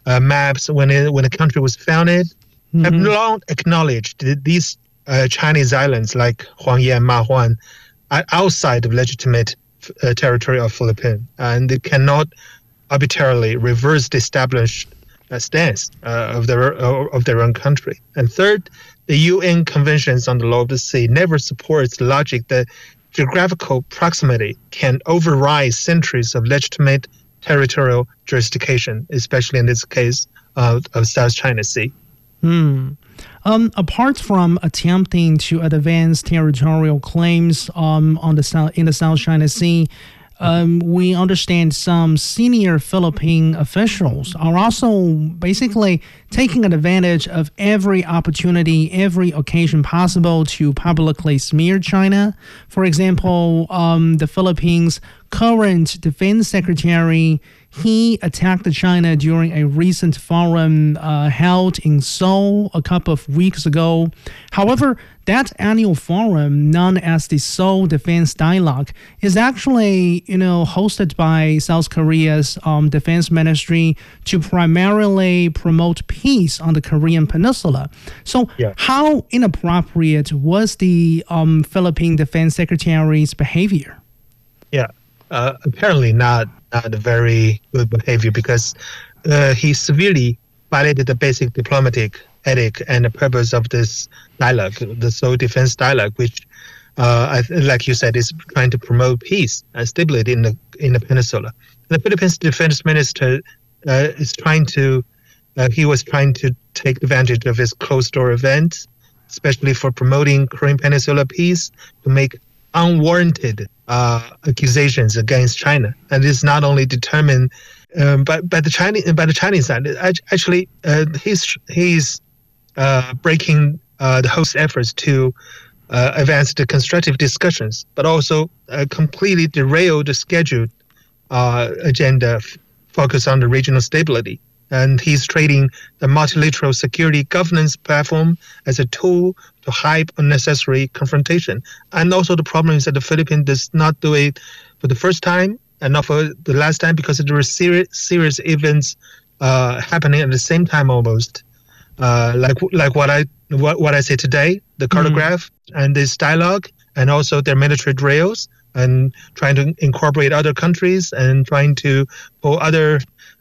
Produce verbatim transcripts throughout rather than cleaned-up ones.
uh, maps when it, when the country was founded, mm-hmm. have long acknowledged that these uh, Chinese islands like Huangye and Mahuan are outside of legitimate uh, territory of Philippines, and they cannot arbitrarily reverse the established uh, stance uh, of their uh, of their own country. And third, the U N Conventions on the Law of the Sea never supports the logic that geographical proximity can override centuries of legitimate territorial jurisdiction, especially in this case of, of South China Sea. Hmm. Um, apart from attempting to advance territorial claims um, on the South, in the South China Sea, Um, we understand some senior Philippine officials are also basically taking advantage of every opportunity, every occasion possible to publicly smear China. For example, um, the Philippines' current defense secretary, he attacked China during a recent forum uh, held in Seoul a couple of weeks ago. However, that annual forum, known as the Seoul Defense Dialogue, is actually, you know, hosted by South Korea's um, defense ministry to primarily promote peace on the Korean Peninsula. So, yeah. How inappropriate was the um, Philippine Defense Secretary's behavior? Yeah, uh, apparently not not a very good behavior because uh, he severely violated the basic diplomatic ethic and the purpose of this dialogue, the Seoul Defense Dialogue, which, uh, like you said, is trying to promote peace and stability in the in the peninsula. The Philippines defense minister uh, is trying to, uh, he was trying to take advantage of his closed-door events, especially for promoting Korean Peninsula peace, to make unwarranted uh, accusations against China, and it's not only determined um, by by the Chinese by the Chinese side. Actually, uh, he's he's uh, breaking uh, the host efforts to uh, advance the constructive discussions, but also uh, completely derail the scheduled uh, agenda f- focused on the regional stability. And he's trading the multilateral security governance platform as a tool to hype unnecessary confrontation. And also the problem is that the Philippines does not do it for the first time and not for the last time because there were serious, serious events uh, happening at the same time almost. Uh, like like what I what, what I say today, the cartograph mm-hmm. and this dialogue, and also their military drills, and trying to incorporate other countries and trying to pull other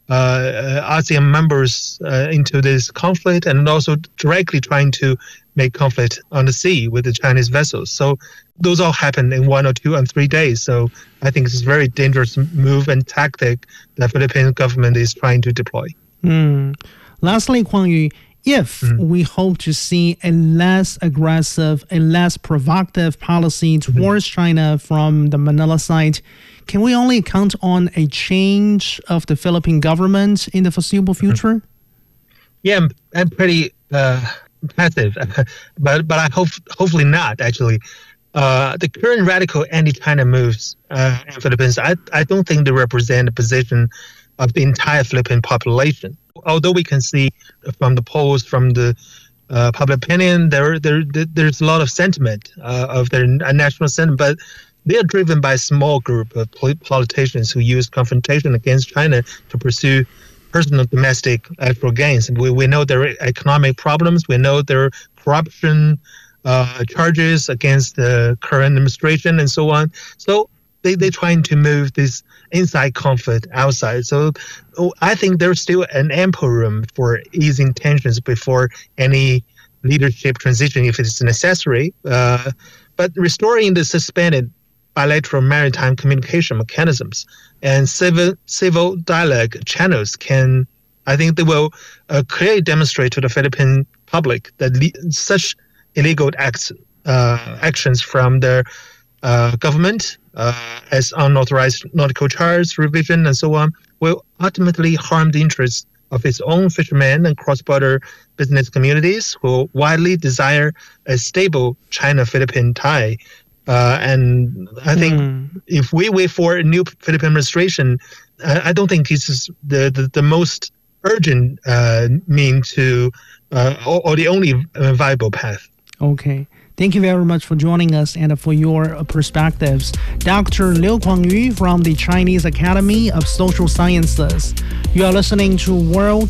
uh, ASEAN members uh, into this conflict, and also directly trying to make conflict on the sea with the Chinese vessels. So those all happened in one or two and three days. So I think it's a very dangerous move and tactic the Philippine government is trying to deploy. Mm. Lastly, Huang Yu, if mm-hmm. we hope to see a less aggressive, a less provocative policy towards mm-hmm. China from the Manila side, can we only count on a change of the Philippine government in the foreseeable future? Mm-hmm. Yeah, I'm, I'm pretty uh, passive, but but I hope hopefully not. Actually, uh, the current radical anti-China moves uh, in Philippines, I I don't think they represent the position of the entire Philippine population. Although we can see from the polls, from the uh, public opinion, there, there, there's a lot of sentiment uh, of their national sentiment, but they are driven by a small group of politicians who use confrontation against China to pursue personal domestic electoral gains. We, we know there are economic problems. We know there are corruption uh, charges against the current administration and so on. So They, they're trying to move this inside conflict outside. So oh, I think there's still an ample room for easing tensions before any leadership transition if it's necessary. Uh, but restoring the suspended bilateral maritime communication mechanisms and civil civil dialogue channels can, I think they will uh, clearly demonstrate to the Philippine public that le- such illegal acts, uh, actions from their uh, government, Uh, as unauthorized nautical charge revision and so on, will ultimately harm the interests of its own fishermen and cross-border business communities who widely desire a stable China-Philippine tie. Uh, and I think mm. if we wait for a new Philippine administration, I, I don't think this is the, the, the most urgent uh, mean to, uh, or, or the only uh, viable path. Okay. Thank you very much for joining us and for your perspectives. Doctor Liu Kuang-yu from the Chinese Academy of Social Sciences. You are listening to World